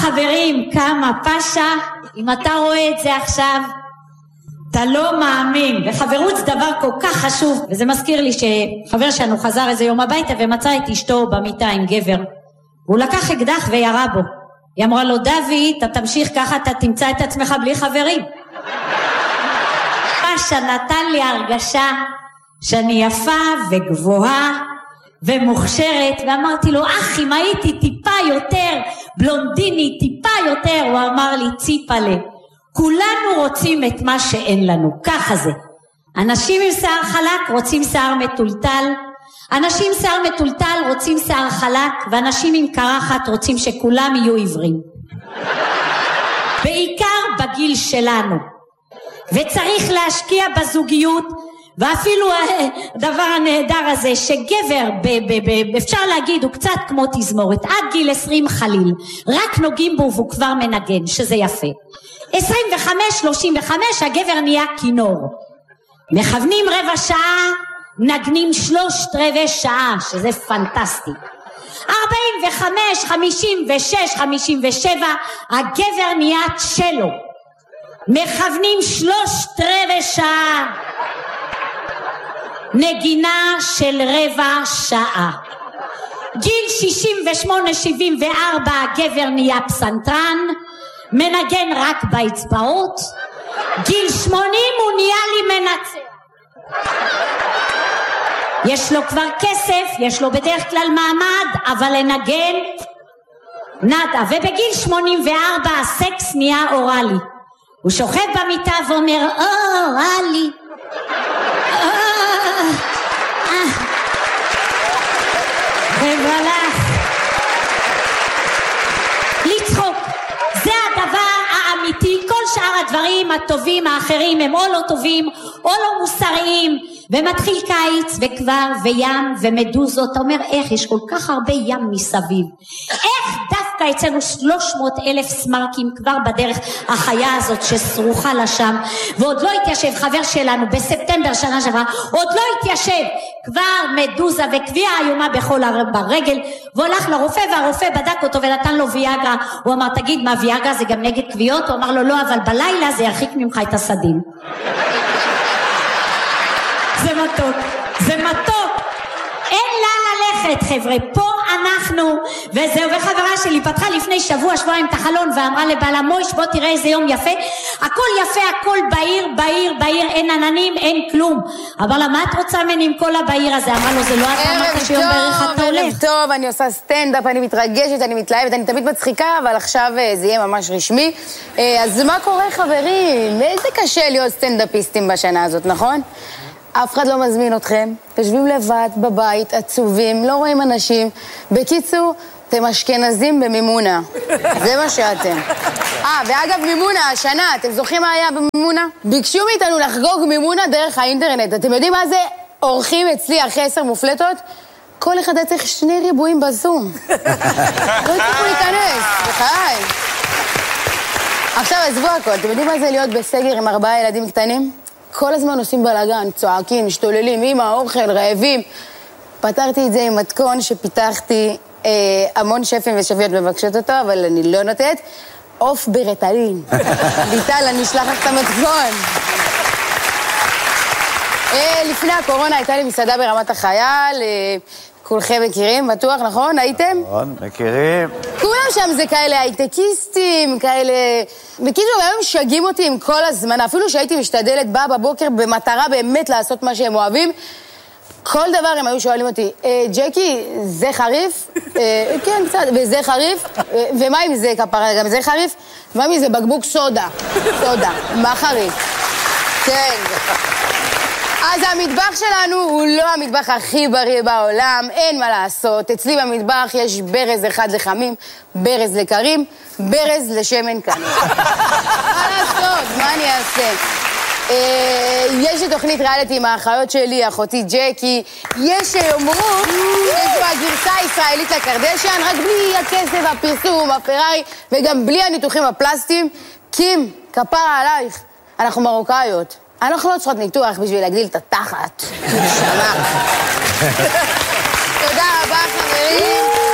חברים, כמה פשע. אם אתה רואה את זה עכשיו, אתה לא מאמין. וחברות זה דבר כל כך חשוב. וזה מזכיר לי שחבר שלנו חזר איזה יום הביתה ומצא את אשתו במיטה עם גבר. הוא לקח אקדח וירה בו. היא אמרה לו, דוד, אתה תמשיך ככה, אתה תמצא את עצמך בלי חברים. פשע נתן לי הרגשה שאני יפה וגבוהה ומוכשרת, ואמרתי לו, אח, אם הייתי טיפה יותר בלונדיני, טיפה יותר, הוא אמר לי, ציפלה, כולנו רוצים את מה שאין לנו, ככה זה. אנשים עם שיער חלק רוצים שיער מטולטל, אנשים עם שיער מטולטל רוצים שיער חלק, ואנשים עם קרחת רוצים שכולם יהיו עיוורים. בעיקר בגיל שלנו. וצריך להשקיע בזוגיות, ואפילו הדבר הנהדר הזה שגבר אפשר להגיד הוא קצת כמו תזמורת, עד גיל 20 חליל רק נוגעים בו והוא כבר מנגן, שזה יפה. 25-35 הגבר נהיה כינור, מכוונים רבע שעה, נגנים 3/4 שעה, שזה פנטסטי. 45, 56, 57 הגבר נהיה צ'לו, מכוונים 3/4 שעה, נגינה של רבע שעה. גיל 68-74 הגבר נהיה פסנתרן, מנגן רק באצבעות. גיל 80 הוא נהיה לי מנצח, יש לו כבר כסף, יש לו בדרך כלל מעמד, אבל לנגן נדה. ובגיל 84 הסקס נהיה אורלי, הוא שוכב במיטה ואומר אורלי, ובלך לצחוק, זה הדבר האמיתי. כל שאר הדברים הטובים האחרים הם או לא טובים או לא מוסריים. ומתחיל קיץ וכבר וים ומדוזות, אתה אומר איך יש כל כך הרבה ים מסביב, איך דווקא אצלנו 300,000 סמרקים כבר בדרך החיה הזאת שסרוחה לשם, ועוד לא התיישב. חבר שלנו בספטמבר שנה שעברה עוד לא התיישב, כבר מדוזה וקביעה איומה בכל ברגל, והולך לרופא והרופא בדק אותו ונתן לו ויאגרה. הוא אמר, תגיד, מה ויאגרה זה גם נגד קביעות? הוא אמר לו, לא, אבל בלילה זה ירחיק ממך את הסדים. זה מתוק, זה מתוק, אין לה ללכת חבר'ה, פה אנחנו. וזהו, וחברה שלי פתחה לפני שבועיים את החלון ואמרה לבעלה, מויש בוא תראה איזה יום יפה, הכל יפה, הכל בעיר, בעיר, בעיר, אין עננים, אין כלום. אבל למה את רוצה ממני עם כל הבעיר הזה? אמרה לו, זה לא אתה אמרת שיום בערך אתה הולך. ערב טוב, אני עושה סטנדאפ, אני מתרגשת, אני מתלהבת, אני תמיד מצחיקה, אבל עכשיו זה יהיה ממש רשמי. אז מה קורה חברים? איזה קשה להיות סטנדאפיסטים בשנה הזאת, נכון? אף אחד לא מזמין אתכם, יושבים לבד בבית, עצובים, לא רואים אנשים. בקיצור, אתם אשכנזים במימונה. זה מה שאתם. ואגב, מימונה, השנה, אתם זוכרים מה היה במימונה? ביקשו מאיתנו לחגוג מימונה דרך האינטרנט. אתם יודעים מה זה? אורחים אצלי אחרי 10 מופלטות? כל אחד היה צריך 2 ריבועים בזום. לא הצליחו להיכנס, בחיי. עכשיו, עזבו הכל, אתם יודעים מה זה להיות בסגר עם 4 ילדים קטנים? כל הזמן עושים בלגן, צועקים, משתוללים, אמא, אוכל, רעבים. פתרתי את זה עם מתכון שפיתחתי, המון שפים ושפיות מבקשות אותו, אבל אני לא נותנת. עוף ברטלין. ליטל, אני אשלח לך את המתכון. לפני הקורונה הייתה לי מסעדה ברמת החייל, כולכם מכירים, בטוח, נכון? הייתם? נכון, מכירים. כולם שם זה כאלה הייטקיסטים, כאלה... בקיצור, היום משגעים אותי עם כל הזמן, אפילו שהייתי משתדלת, באה בבוקר במטרה באמת לעשות מה שהם אוהבים, כל דבר הם היו שואלים אותי, ג'קי, זה חריף? כן, קצת, וזה חריף? ומה אם זה כפרה, גם זה חריף? ומה אם זה בקבוק סודה? סודה, מה חריף? כן. אז המטבח שלנו הוא לא המטבח הכי בריא בעולם, אין מה לעשות. אצלי במטבח יש ברז אחד לחמים, ברז לקרים, ברז לשמן קנה. מה לעשות? מה אני אעשה? יש לי תוכנית ריאליטי עם האחיות שלי, אחותי ג'קי. יש שיאמרו, יש בה גרסה ישראלית לקרדשן, רק בלי הכסף, הפרסום, הפרארי, וגם בלי הניתוחים הפלסטיים. קים, כפרה עלייך, אנחנו מרוקאיות. אנחנו לא צריכות ניתוח בשביל להגדיל את התחת. תודה רבה חברים.